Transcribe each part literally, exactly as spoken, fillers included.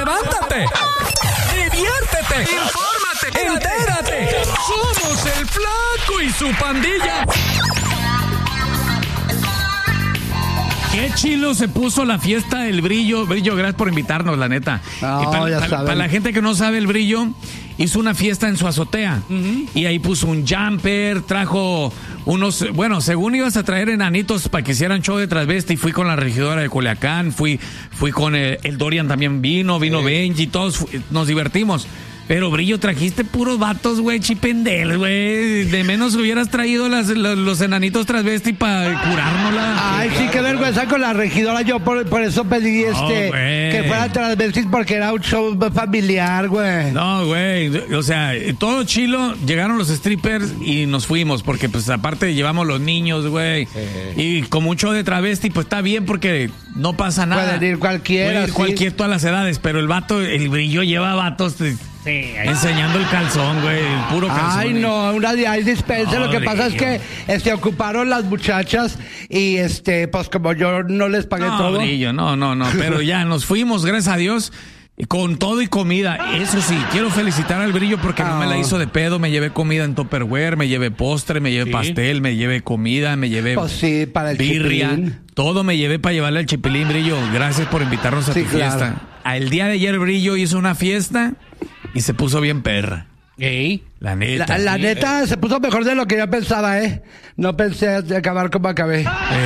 levántate, diviértete, infórmate, entérate. Somos el Flaco y su pandilla. Qué chilo se puso la fiesta del Brillo. Brillo, gracias por invitarnos, la neta. No, y para, ya para, saben. para la gente que no sabe, el Brillo hizo una fiesta en su azotea. Uh-huh. Y ahí puso un jumper, trajo unos... Bueno, según ibas a traer enanitos para que hicieran show de transvesti, fui con la regidora de Culiacán, fui, fui con el, el Dorian también vino, vino sí. Benji, todos fu- nos divertimos. Pero, Brillo, trajiste puros vatos, güey, chipendel, güey. De menos hubieras traído las, los, los enanitos transvesti para curárnosla. Ay, sí, qué vergüenza con la regidora. Yo por, por eso pedí este, oh, que fuera transvesti porque era un show familiar, güey. No, güey, o sea, todo chilo, llegaron los strippers y nos fuimos porque, pues, aparte llevamos los niños, güey. Sí. Y como un show de travesti, pues, está bien porque no pasa nada. Pueden ir cualquiera, Puede ir sí. cualquier, todas las edades, pero el vato, el Brillo lleva vatos... Sí, enseñando el calzón, güey, el puro calzón. Ay, no, una de Ice Dispenser. No, lo que Brillo. Pasa es que este, ocuparon las muchachas y, este, pues como yo no les pagué no, todo. Brillo, no, no, no, pero ya nos fuimos, gracias a Dios, con todo y comida. Eso sí, quiero felicitar al Brillo porque oh. no me la hizo de pedo. Me llevé comida en Tupperware, me llevé postre, me llevé ¿Sí? pastel, me llevé comida, me llevé pues sí, para el birria. Chipilín. Todo me llevé para llevarle al Chipilín, Brillo. Gracias por invitarnos a sí, tu claro. fiesta. El día de ayer, Brillo hizo una fiesta y se puso bien perra. ¿Ey? La neta. La, la sí, neta eh. se puso mejor de lo que yo pensaba, ¿eh? No pensé acabar como acabé.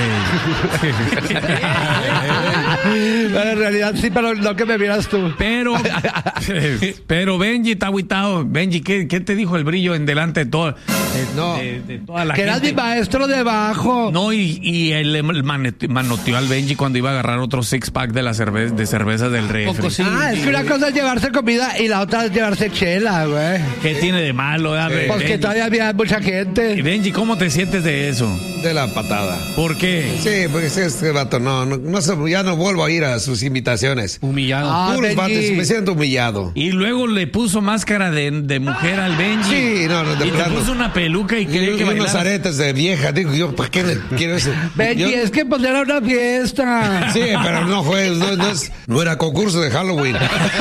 Bueno, en realidad sí, pero no que me vieras tú. Pero, pero Benji está agüitado. Benji, ¿qué, ¿qué te dijo el Brillo en delante de, todo, de, no. de, de toda la que gente? Que eras mi maestro de bajo. No, y, y él manoteó al Benji cuando iba a agarrar otro six pack de la cerveza, de cerveza del refri. Sí, ah, es que una cosa es llevarse comida y la otra es llevarse chela, güey. ¿Qué tiene de malo? Sí. Porque Benji. Todavía había mucha gente. Y Benji, ¿cómo te sientes de eso? De la patada. ¿Por qué? Sí, porque este vato no, no, no, ya no vuelvo a ir a sus invitaciones. Humillado. Ah, Puros vatos, me siento humillado. Y luego le puso máscara de, de mujer al Benji. Sí, no, no, de Y plano. le puso una peluca y quería y, que y unos aretes de vieja. Digo yo, ¿para qué le quiero eso? Benji, yo, es que pues era una fiesta. Sí, pero no fue, no, no, es, no era concurso de Halloween.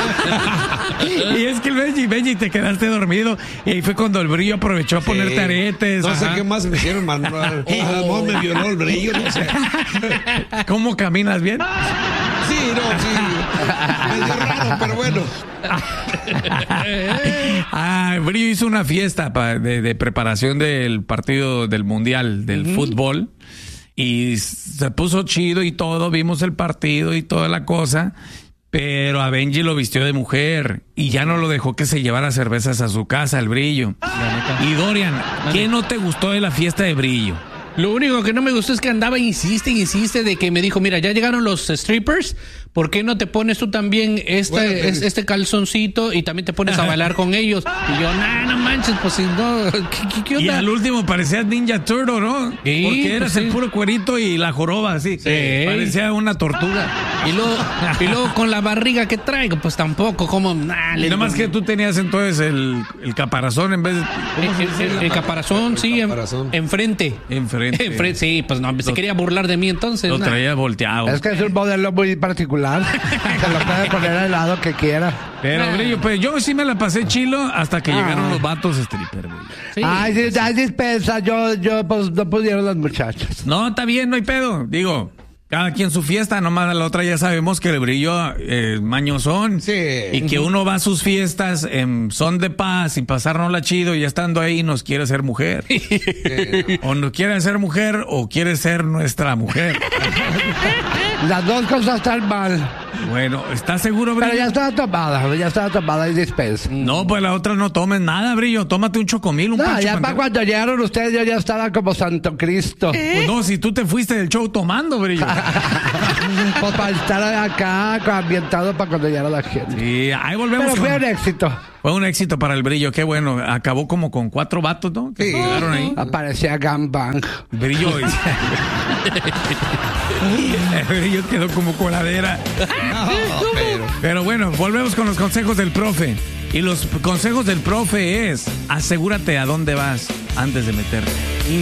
Y es que el Benji, Benji, te quedaste dormido. Y ahí fue cuando el Brillo aprovechó a sí. ponerte aretes. No Ajá. sé qué más me hicieron, Manuel. Oh, me violó el Brillo, no sé. ¿Cómo caminas bien? Sí, no, sí. Medio raro, pero bueno. Ah, Brillo hizo una fiesta pa, de, de preparación del partido del Mundial del uh-huh. fútbol. Y se puso chido y todo. Vimos el partido y toda la cosa. Pero a Benji lo vistió de mujer y ya no lo dejó que se llevara cervezas a su casa, el Brillo. Y Dorian, ¿qué no te gustó de la fiesta de Brillo? Lo único que no me gustó es que andaba, insiste, insiste, de que me dijo, mira, ya llegaron los strippers, ¿por qué no te pones tú también este, bueno, es, este calzoncito y también te pones a bailar con ellos? Y yo, nah, no manches, pues si no, ¿qué, qué onda? Y al último parecías Ninja Turtle, ¿no? Sí, porque eras pues el sí. puro cuerito y la joroba, así. Sí. Parecía una tortuga. Y luego, y luego con la barriga que traigo, pues tampoco, como, nah. Y nada más que tú tenías entonces el, el caparazón en vez de... ¿Cómo se dice? El, el, el caparazón, sí, caparazón. En, enfrente. Enfrente. Enfrente, sí, pues no, se lo, quería burlar de mí entonces. Lo nah. traía volteado. Es que es un modelo muy particular. Se lo puede poner al lado que quiera. Pero, nah. Brillo, pues yo sí me la pasé chilo hasta que ah. llegaron los vatos stripper, Brillo. Sí, Ay, sí, pues, dispensa, yo, yo, pues no pudieron las muchachas. No, está bien, no hay pedo. Digo, cada quien su fiesta, nomás la otra ya sabemos que el Brillo es eh, mañosón. Sí. Y que uno va a sus fiestas en son de paz y pasárnosla chido y ya estando ahí nos quiere ser mujer. Sí, no. O nos quiere ser mujer o quiere ser nuestra mujer. Las dos cosas están mal. Bueno, ¿estás seguro, Brillo? Pero ya estaba tomada, ya estaba tomada y dispensa. No, pues la otra no tomes nada, Brillo. Tómate un chocomil, un No, pancho ya para cuando llegaron ustedes yo ya estaba como Santo Cristo. ¿Eh? Pues no, si tú te fuiste del show tomando, Brillo. Pues para estar acá ambientado para cuando llegara la gente. Sí, ahí volvemos. Pero fue con... un éxito. Fue un éxito para el Brillo, qué bueno. Acabó como con cuatro vatos, ¿no? Que sí. quedaron ahí. Aparecía Gangbang. Brillo. El Brillo quedó como coladera. No, pero... pero bueno, volvemos con los consejos del profe. Y los consejos del profe es: asegúrate a dónde vas antes de meterte.